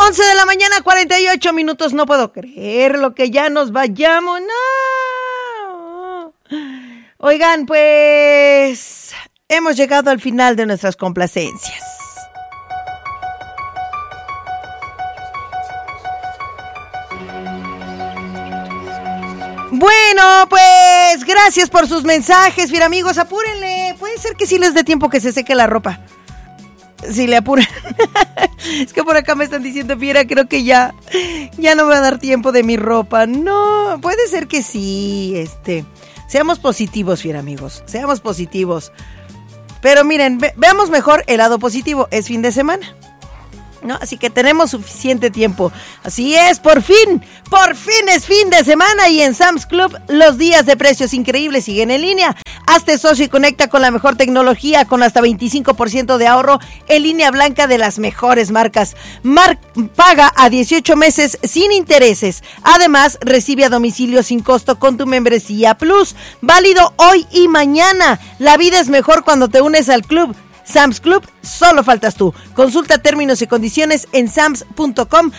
11 de la mañana, 48 minutos. No puedo creerlo que ya nos vayamos. No. Oigan, pues hemos llegado al final de nuestras complacencias. Bueno, pues gracias por sus mensajes, fiera amigos. Apúrenle. Puede ser que sí les dé tiempo que se seque la ropa. Si le apuran. Es que por acá me están diciendo, fiera, creo que ya no me va a dar tiempo de mi ropa. No, puede ser que sí. Seamos positivos, fiera amigos. Seamos positivos. Pero miren, veamos mejor el lado positivo. Es fin de semana, ¿no? Así que tenemos suficiente tiempo. Así es, por fin es fin de semana y en Sam's Club los días de precios increíbles siguen en línea. Hazte socio y conecta con la mejor tecnología con hasta 25% de ahorro en línea blanca de las mejores marcas. Paga a 18 meses sin intereses. Además, recibe a domicilio sin costo con tu membresía Plus. Válido hoy y mañana. La vida es mejor cuando te unes al club. Sam's Club, solo faltas tú. Consulta términos y condiciones en sams.com.mx.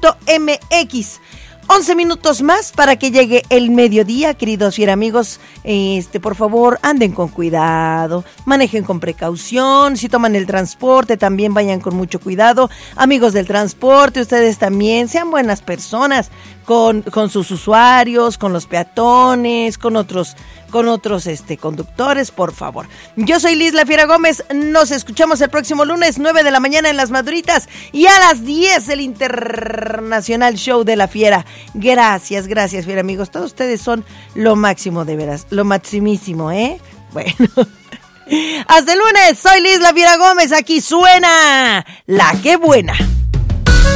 11 minutos más para que llegue el mediodía, queridos fiera amigos. Por favor, anden con cuidado, manejen con precaución. Si toman el transporte, también vayan con mucho cuidado. Amigos del transporte, ustedes también sean buenas personas con sus usuarios, con los peatones, con otros conductores, por favor. Yo soy Liz La Fiera Gómez. Nos escuchamos el próximo lunes, 9 de la mañana en Las Maduritas y a las 10 el Internacional Show de la Fiera. Gracias, fiera amigos. Todos ustedes son lo máximo, de veras, lo maximísimo, ¿eh? Bueno, hasta el lunes. Soy Liz La Fiera Gómez. Aquí suena La Que Buena.